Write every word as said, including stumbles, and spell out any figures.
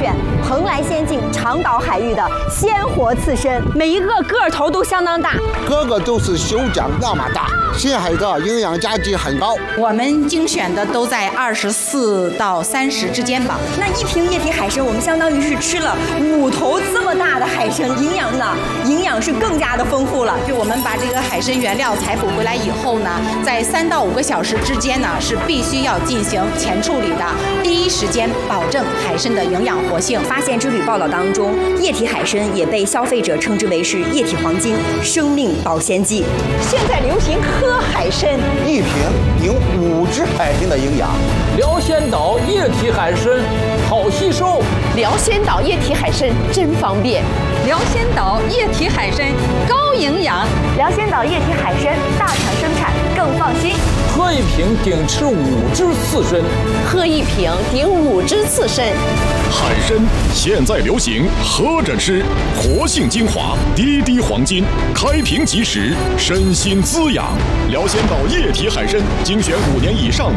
选蓬莱仙境长岛海域的鲜活刺身，每一个个头都相当大， 个个都是手掌那么大，鲜海的营养价值很高。 我们精选的都在二十四到三十之间吧。 那一瓶液体海参，我们相当于是吃了五头这么大的海参，营养呢，营养是更加的丰富了。 就我们把这个海参原料采捕回来以后呢，在三到五个小时之间呢，是必须要进行前处理的，第一时间保证海参的营养活性。 发现之旅报道当中，液体海参也被消费者称之为是液体黄金、生命保鲜剂。现在流行喝海参， 一瓶顶五只海参的营养。 辽仙岛液体海参好吸收， 辽仙岛液体海参真方便， 辽仙岛液体海参高营养， 辽仙岛液体海参大厂生产更放心。 喝一瓶顶吃五只刺身， 喝一瓶顶五只刺身。 海参现在流行喝着吃，活性精华，滴滴黄金，开瓶即食，身心滋养。辽仙岛液体海参精选五年以上